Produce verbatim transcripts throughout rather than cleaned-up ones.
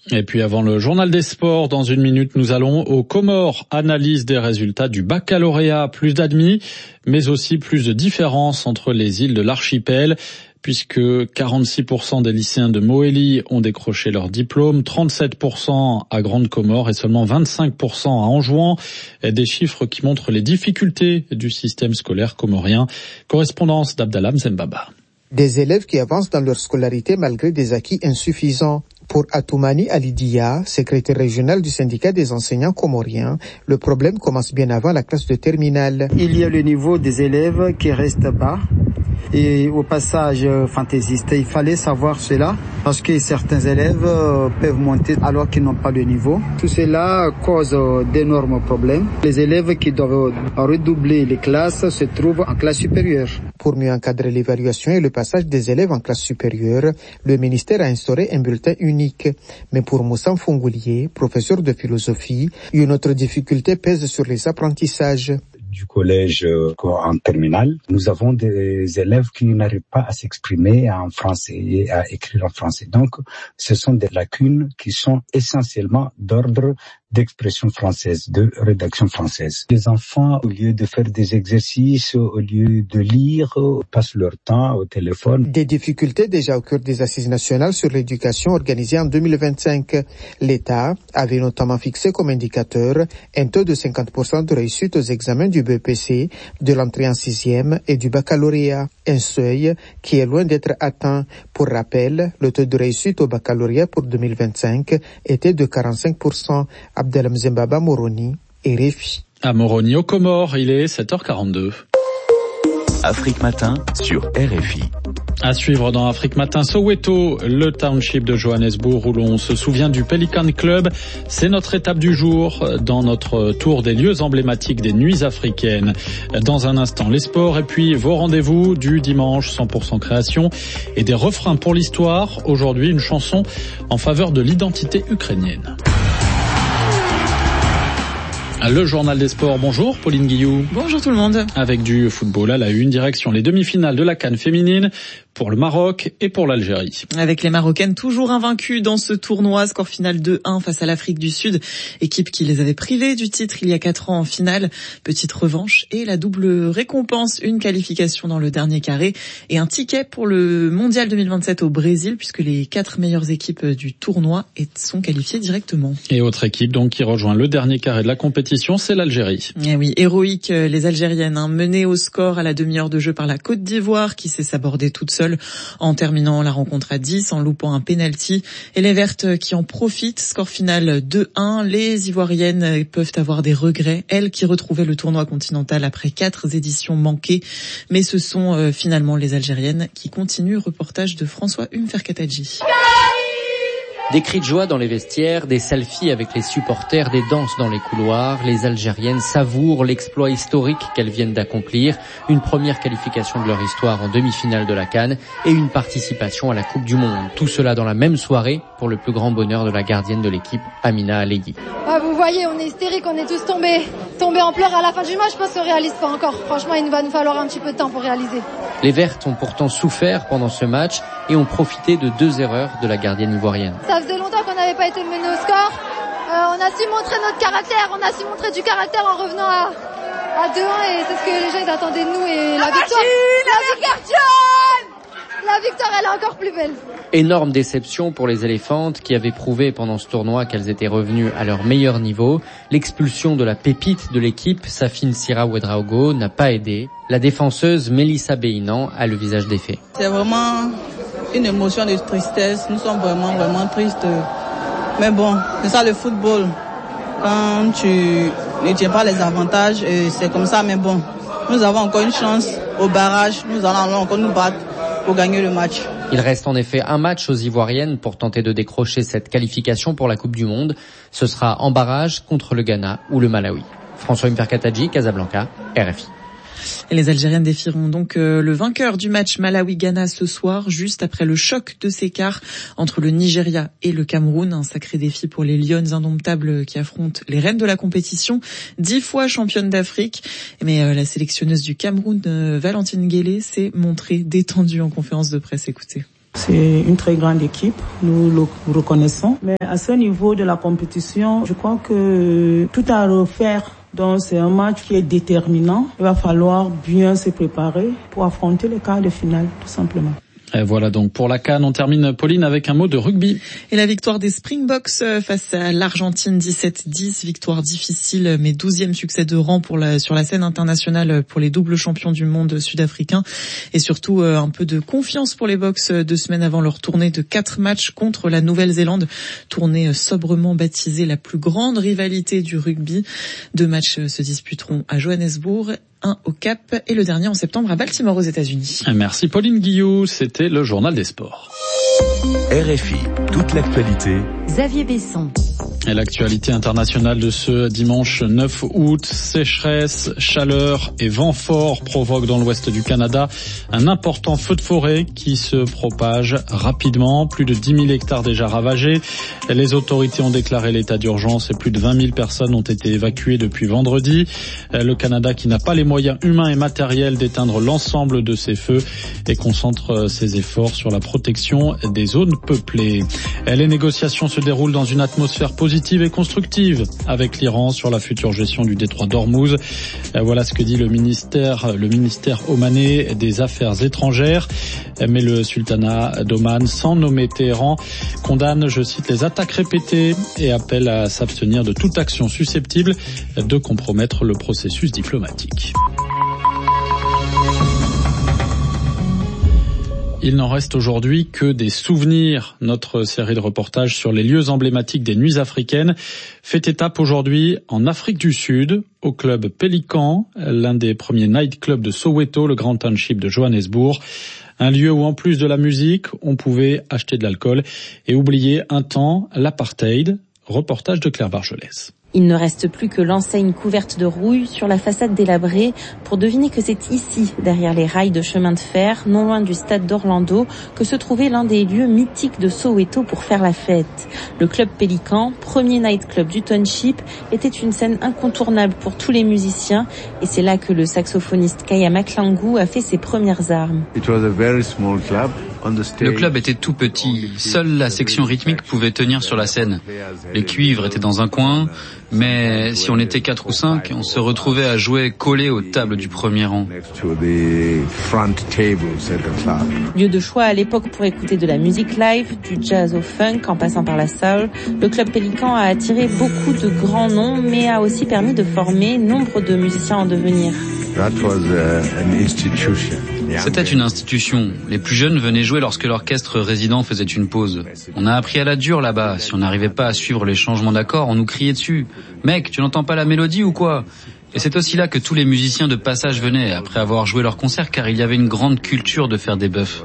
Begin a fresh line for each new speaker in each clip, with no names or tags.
Et puis avant le journal des sports, dans une minute, nous allons aux Comores. Analyse des résultats du baccalauréat. Plus d'admis, mais aussi plus de différences entre les îles de l'archipel, puisque quarante-six pour cent des lycéens de Mohéli ont décroché leur diplôme, trente-sept pour cent à Grande Comore et seulement vingt-cinq pour cent à Anjouan. Des chiffres qui montrent les difficultés du système scolaire comorien. Correspondance d'Abdallah Mzembaba.
Des élèves qui avancent dans leur scolarité malgré des acquis insuffisants. Pour Atoumani Alidia, secrétaire régional du syndicat des enseignants comoriens, le problème commence bien avant la classe de terminale.
Il y a le niveau des élèves qui reste bas. Et au passage fantaisiste, il fallait savoir cela parce que certains élèves peuvent monter alors qu'ils n'ont pas le niveau. Tout cela cause d'énormes problèmes. Les élèves qui doivent redoubler les classes se trouvent en classe supérieure.
Pour mieux encadrer l'évaluation et le passage des élèves en classe supérieure, le ministère a instauré un bulletin unique. Mais pour Moussa Fongoulier, professeur de philosophie, une autre difficulté pèse sur les apprentissages.
Du collège en terminale, nous avons des élèves qui n'arrivent pas à s'exprimer en français et à écrire en français. Donc, ce sont des lacunes qui sont essentiellement d'ordre d'expression française, de rédaction française. Les enfants, au lieu de faire des exercices, au lieu de lire, passent leur temps au téléphone.
Des difficultés déjà au cœur des assises nationales sur l'éducation organisées en deux mille vingt-cinq. L'État avait notamment fixé comme indicateur un taux de cinquante pour cent de réussite aux examens du B E P C, de l'entrée en sixième et du baccalauréat. Un seuil qui est loin d'être atteint. Pour rappel, le taux de réussite au baccalauréat pour deux mille vingt-cinq était de quarante-cinq pour cent. Abdelham Zembaba, Moroni, R F I.
À Moroni, aux Comores, il est sept heures quarante-deux.
Afrique Matin sur R F I.
À suivre dans Afrique Matin, Soweto, le township de Johannesburg où l'on se souvient du Pelican Club. C'est notre étape du jour dans notre tour des lieux emblématiques des nuits africaines. Dans un instant, les sports et puis vos rendez-vous du dimanche, cent pour cent création et des refrains pour l'histoire. Aujourd'hui, une chanson en faveur de l'identité ukrainienne. Le journal des sports, bonjour Pauline Guillou.
Bonjour tout le monde.
Avec du football à la une, direction les demi-finales de la CAN féminine pour le Maroc et pour l'Algérie.
Avec les Marocaines toujours invaincues dans ce tournoi, score final deux un face à l'Afrique du Sud, équipe qui les avait privées du titre il y a quatre ans en finale. Petite revanche et la double récompense, une qualification dans le dernier carré et un ticket pour le Mondial deux mille vingt-sept au Brésil puisque les quatre meilleures équipes du tournoi sont qualifiées directement.
Et autre équipe donc qui rejoint le dernier carré de la compétition, c'est l'Algérie.
Eh oui, héroïque les Algériennes, hein, menées au score à la demi-heure de jeu par la Côte d'Ivoire qui sait s'aborder toute seule en terminant la rencontre à dix, en loupant un penalty. Et les Vertes qui en profitent, score final deux un. Les Ivoiriennes peuvent avoir des regrets, elles qui retrouvaient le tournoi continental après quatre éditions manquées. Mais ce sont euh, finalement les Algériennes qui continuent. Reportage de François Umferkatadji.
Des cris de joie dans les vestiaires, des selfies avec les supporters, des danses dans les couloirs. Les Algériennes savourent l'exploit historique qu'elles viennent d'accomplir, une première qualification de leur histoire en demi-finale de la CAN et une participation à la Coupe du Monde. Tout cela dans la même soirée pour le plus grand bonheur de la gardienne de l'équipe, Amina Alleghi.
Ah, vous voyez, on est hystérique, on est tous tombés, tombés en pleurs à la fin du match. Je pense qu'on réalise pas encore. Franchement, il va nous falloir un petit peu de temps pour réaliser.
Les Vertes ont pourtant souffert pendant ce match et ont profité de deux erreurs de la gardienne ivoirienne.
Ça faisait longtemps qu'on n'avait pas été mené au score. Euh, on a su montrer notre caractère, on a su montrer du caractère en revenant à, à deux un et c'est ce que les gens ils attendaient de nous et la, la victoire, machine, la, la victoire, la victoire elle est encore plus belle.
Énorme déception pour les éléphantes qui avaient prouvé pendant ce tournoi qu'elles étaient revenues à leur meilleur niveau. L'expulsion de la pépite de l'équipe, Safine Sira Ouedraogo, n'a pas aidé. La défenseuse Mélissa Béinan a le visage défait.
C'est vraiment une émotion de tristesse. Nous sommes vraiment, vraiment tristes. Mais bon, c'est ça le football. Quand tu ne tiens pas les avantages, c'est comme ça. Mais bon, nous avons encore une chance au barrage. Nous allons encore nous battre pour gagner le match.
Il reste en effet un match aux Ivoiriennes pour tenter de décrocher cette qualification pour la Coupe du Monde. Ce sera en barrage contre le Ghana ou le Malawi. François Umperkatadji, Casablanca, R F I.
Et les Algériennes défieront donc euh, le vainqueur du match Malawi-Ghana ce soir, juste après le choc de ces quarts entre le Nigeria et le Cameroun. Un sacré défi pour les Lionnes indomptables qui affrontent les reines de la compétition, dix fois championnes d'Afrique. Mais euh, la sélectionneuse du Cameroun, euh, Valentine Guélé, s'est montrée détendue en conférence de presse. Écoutez.
C'est une très grande équipe, nous le reconnaissons. Mais à ce niveau de la compétition, je crois que tout à refaire. Donc c'est un match qui est déterminant. Il va falloir bien se préparer pour affronter les quarts de finale, tout simplement.
Et voilà donc pour la CAN, on termine, Pauline, avec un mot de rugby.
Et la victoire des Springboks face à l'Argentine dix-sept dix, victoire difficile mais douzième succès de rang pour la, sur la scène internationale pour les doubles champions du monde sud-africains. Et surtout un peu de confiance pour les Boks deux semaines avant leur tournée de quatre matchs contre la Nouvelle-Zélande. Tournée sobrement baptisée la plus grande rivalité du rugby. Deux matchs se disputeront à Johannesburg, un au Cap et le dernier en septembre à Baltimore aux États-Unis.
Merci Pauline Guillou, c'était le journal des sports.
R F I, toute l'actualité.
Xavier Besson.
Et l'actualité internationale de ce dimanche neuf août, sécheresse, chaleur et vent fort provoquent dans l'ouest du Canada un important feu de forêt qui se propage rapidement. Plus de dix mille hectares déjà ravagés. Les autorités ont déclaré l'état d'urgence et plus de vingt mille personnes ont été évacuées depuis vendredi. Le Canada, qui n'a pas les moyens humains et matériels d'éteindre l'ensemble de ces feux, et concentre ses efforts sur la protection des zones peuplées. Les négociations se déroulent dans une atmosphère positive et constructive avec l'Iran sur la future gestion du détroit d'Ormuz. Voilà ce que dit le ministère, le ministère omanais des Affaires étrangères. Mais le sultanat d'Oman, sans nommer Téhéran, condamne, je cite, les attaques répétées et appelle à s'abstenir de toute action susceptible de compromettre le processus diplomatique. Il n'en reste aujourd'hui que des souvenirs. Notre série de reportages sur les lieux emblématiques des nuits africaines fait étape aujourd'hui en Afrique du Sud, au club Pélican, l'un des premiers nightclubs de Soweto, le grand township de Johannesburg. Un lieu où, en plus de la musique, on pouvait acheter de l'alcool et oublier un temps l'apartheid. Reportage de Claire Bargelès.
Il ne reste plus que l'enseigne couverte de rouille sur la façade délabrée pour deviner que c'est ici, derrière les rails de chemin de fer, non loin du stade d'Orlando, que se trouvait l'un des lieux mythiques de Soweto pour faire la fête. Le club Pélican, premier nightclub du township, était une scène incontournable pour tous les musiciens et c'est là que le saxophoniste Kaya Maklangu a fait ses premières armes.
Le club était tout petit, seule la section rythmique pouvait tenir sur la scène. Les cuivres étaient dans un coin, mais si on était quatre ou cinq, on se retrouvait à jouer collés aux tables du premier rang.
Lieu de choix à l'époque pour écouter de la musique live, du jazz au funk en passant par la soul, le club Pélican a attiré beaucoup de grands noms, mais a aussi permis de former nombre de musiciens en devenir.
C'était une institution. Les plus jeunes venaient jouer lorsque l'orchestre résident faisait une pause. On a appris à la dure là-bas. Si on n'arrivait pas à suivre les changements d'accords, on nous criait dessus. « Mec, tu n'entends pas la mélodie ou quoi ?» Et c'est aussi là que tous les musiciens de passage venaient, après avoir joué leur concert, car il y avait une grande culture de faire des bœufs.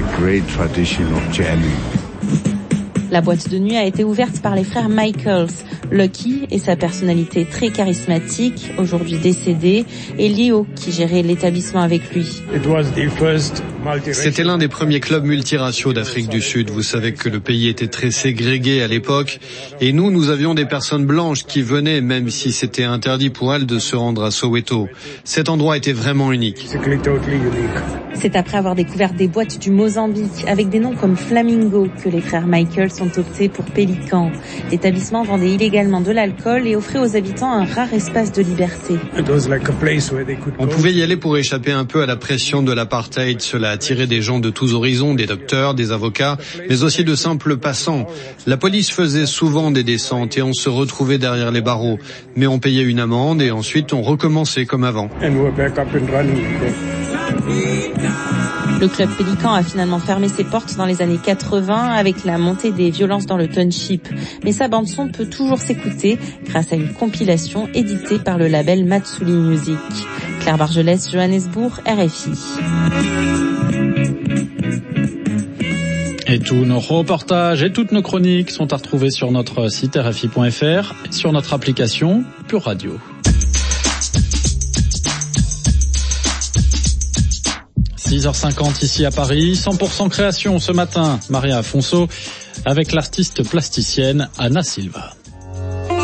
La boîte de nuit a été ouverte par les frères Michaels. Lucky et sa personnalité très charismatique, aujourd'hui décédé, et Leo qui gérait l'établissement avec lui.
C'était l'un des premiers clubs multiraciaux d'Afrique du Sud. Vous savez que le pays était très ségrégué à l'époque. Et nous, nous avions des personnes blanches qui venaient, même si c'était interdit pour elles de se rendre à Soweto. Cet endroit était vraiment unique.
C'est après avoir découvert des boîtes du Mozambique avec des noms comme Flamingo que les frères Michaels ont opté pour Pélican. L'établissement vendait illégalement de l'alcool et offrait aux habitants un rare espace de liberté.
On pouvait y aller pour échapper un peu à la pression de l'apartheid. Cela attirait des gens de tous horizons, des docteurs, des avocats, mais aussi de simples passants. La police faisait souvent des descentes et on se retrouvait derrière les barreaux. Mais on payait une amende et ensuite on recommençait comme avant.
Le club Pélican a finalement fermé ses portes dans les années quatre-vingts avec la montée des violences dans le township. Mais sa bande-son peut toujours s'écouter grâce à une compilation éditée par le label Matsuli Music. Claire Bargelès, Johannesburg, R F I.
Et tous nos reportages et toutes nos chroniques sont à retrouver sur notre site r f i point f r et sur notre application Pure Radio. six heures cinquante ici à Paris, cent pour cent création ce matin, Maria Afonso, avec l'artiste plasticienne Anna Silva.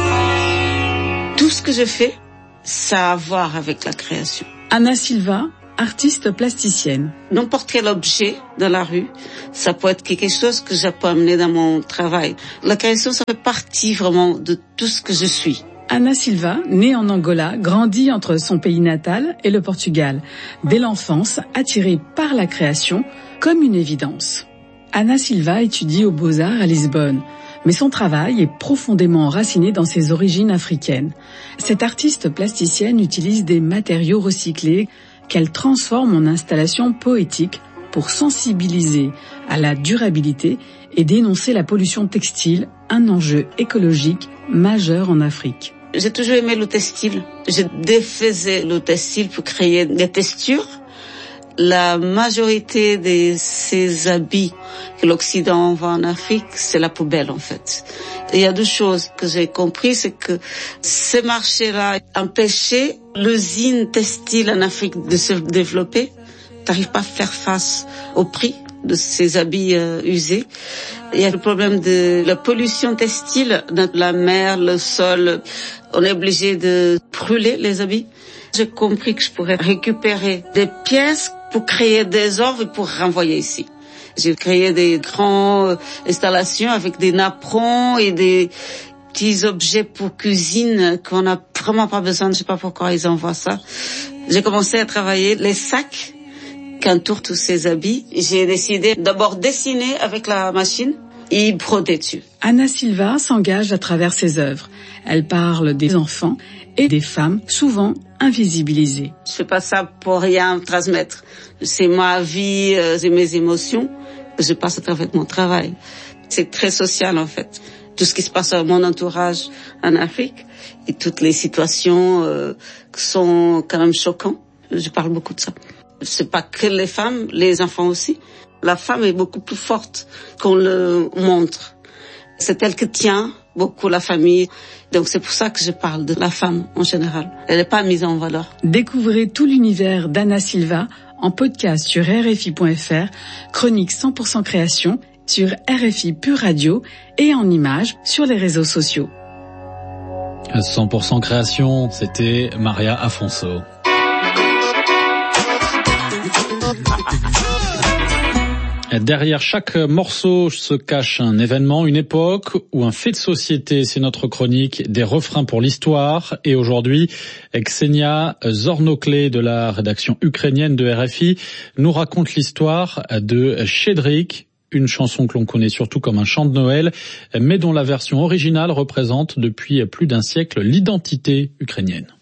Tout ce que je fais, ça a à voir avec la création. Anna Silva
artiste plasticienne.
N'importe quel objet dans la rue, ça peut être quelque chose que je peux amener dans mon travail. La création, ça fait partie vraiment de tout ce que je suis.
Ana Silva, née en Angola, grandit entre son pays natal et le Portugal. Dès l'enfance, attirée par la création comme une évidence. Ana Silva étudie aux Beaux-Arts à Lisbonne, mais son travail est profondément enraciné dans ses origines africaines. Cette artiste plasticienne utilise des matériaux recyclés qu'elle transforme en installations poétiques pour sensibiliser à la durabilité et dénoncer la pollution textile, un enjeu écologique majeur en Afrique.
J'ai toujours aimé le textile. Je défaisais le textile pour créer des textures. La majorité de ces habits que l'Occident envoie en Afrique, c'est la poubelle en fait. Il y a deux choses que j'ai compris, c'est que ces marchés-là empêchaient l'usine textile en Afrique de se développer. T'arrives pas à faire face au prix de ces habits euh, usés. Il y a le problème de la pollution textile dans la mer, le sol. On est obligé de brûler les habits. J'ai compris que je pourrais récupérer des pièces pour créer des œuvres et pour renvoyer ici. J'ai créé des grandes installations avec des napperons et des petits objets pour cuisine qu'on n'a vraiment pas besoin. Je sais pas pourquoi ils envoient ça. J'ai commencé à travailler les sacs qu'entourent tous ces habits. J'ai décidé d'abord dessiner avec la machine et broder dessus.
Ana Silva s'engage à travers ses œuvres. Elle parle des enfants et des femmes souvent invisibilisées.
Je fais pas ça pour rien transmettre. C'est ma vie, euh, c'est mes émotions que je passe à travers mon travail. C'est très social en fait. Tout ce qui se passe dans mon entourage en Afrique et toutes les situations euh, qui sont quand même choquantes. Je parle beaucoup de ça. C'est pas que les femmes, les enfants aussi. La femme est beaucoup plus forte qu'on le montre. C'est elle qui tient beaucoup la famille. Donc c'est pour ça que je parle de la femme en général. Elle n'est pas mise en valeur.
Découvrez tout l'univers d'Ana Silva en podcast sur R F I point F R, chronique cent pour cent création sur R F I Pure Radio et en images sur les réseaux sociaux.
cent pour cent création, c'était Maria Afonso. Derrière chaque morceau se cache un événement, une époque ou un fait de société. C'est notre chronique des refrains pour l'histoire. Et aujourd'hui, Ksenia Zornokle de la rédaction ukrainienne de R F I nous raconte l'histoire de Shchedryk, une chanson que l'on connaît surtout comme un chant de Noël, mais dont la version originale représente depuis plus d'un siècle l'identité ukrainienne.